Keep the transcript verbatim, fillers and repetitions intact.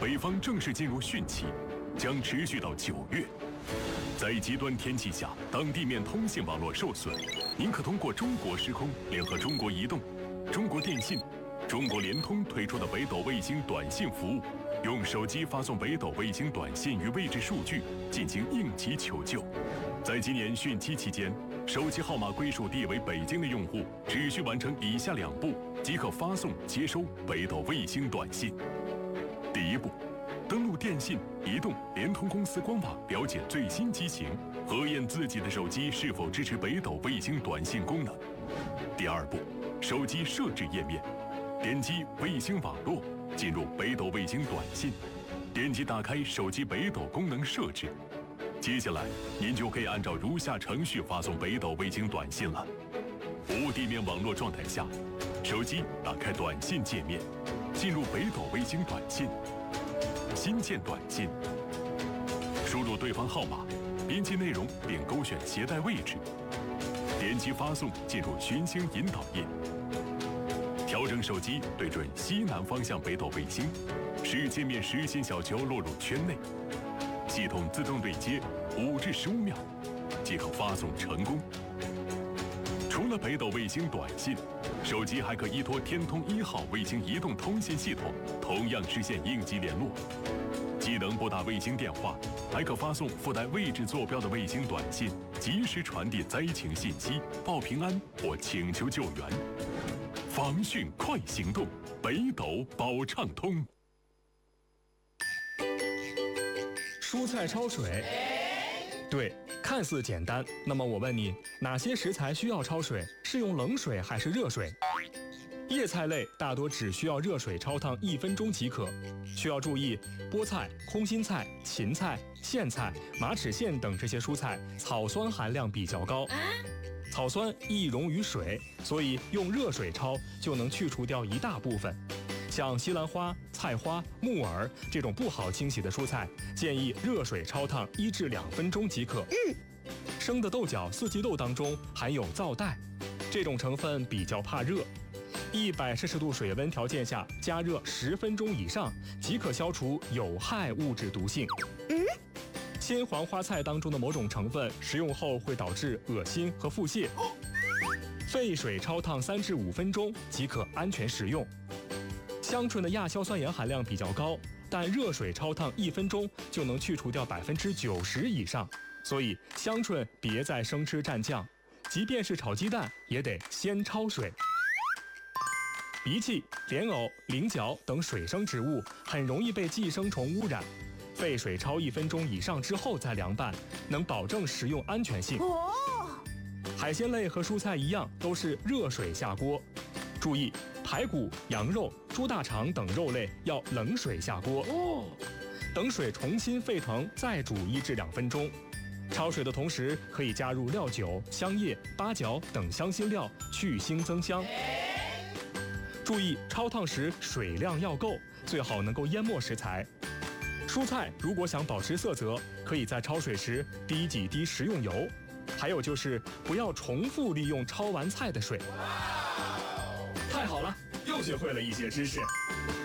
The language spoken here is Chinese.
北方正式进入汛期，将持续到九月。在极端天气下，当地面通信网络受损，您可通过中国时空联合中国移动、中国电信、中国联通推出的北斗卫星短信服务，用手机发送北斗卫星短信与位置数据进行应急求救。在今年汛期期间，手机号码归属地为北京的用户，只需完成以下两步即可发送、接收北斗卫星短信。第一步，登录电信、移动、联通公司官网了解最新机型，核验自己的手机是否支持北斗卫星短信功能。第二步，手机设置页面，点击卫星网络，进入北斗卫星短信，点击打开手机北斗功能设置。接下来，您就可以按照如下程序发送北斗卫星短信了。无地面网络状态下，手机打开短信界面，进入北斗卫星短信，新建短信，输入对方号码，编辑内容并勾选携带位置，点击发送，进入寻星引导页，调整手机对准西南方向北斗卫星，使界面实心小球落入圈内，系统自动对接五至十五秒，即可发送成功。除了北斗卫星短信，手机还可依托天通一号卫星移动通信系统，同样实现应急联络。既能拨打卫星电话，还可发送附带位置坐标的卫星短信，及时传递灾情信息，报平安或请求救援。防汛快行动，北斗保畅通。 蔬菜焯水，对，看似简单。那么我问你，哪些食材需要焯水？是用冷水还是热水？叶菜类大多只需要热水焯烫一分钟即可。需要注意，菠菜、空心菜、芹菜、苋菜、马齿苋等这些蔬菜草酸含量比较高，草酸易溶于水，所以用热水焯就能去除掉一大部分。像西兰花、菜花、木耳这种不好清洗的蔬菜，建议热水焯烫一至两分钟即可。嗯，生的豆角、四季豆当中含有皂带，这种成分比较怕热。一百摄氏度水温条件下加热十分钟以上，即可消除有害物质毒性。嗯，鲜黄花菜当中的某种成分食用后会导致恶心和腹泻，沸水焯烫三至五分钟即可安全食用。香椿的亚硝酸盐含量比较高，但热水焯烫一分钟就能去除掉百分之九十以上，所以香椿别再生吃蘸酱，即便是炒鸡蛋也得先焯水。荸荠、莲藕、菱角等水生植物很容易被寄生虫污染，沸水焯一分钟以上之后再凉拌，能保证食用安全性。哦，海鲜类和蔬菜一样，都是热水下锅。注意，排骨、羊肉、猪大肠等肉类要冷水下锅，哦，等水重新沸腾再煮一至两分钟。焯水的同时可以加入料酒、香叶、八角等香辛料，去腥增香。注意焯烫时水量要够，最好能够淹没食材。蔬菜如果想保持色泽，可以在焯水时滴几滴食用油。还有就是不要重复利用焯完菜的水。太好了，又学会了一些知识。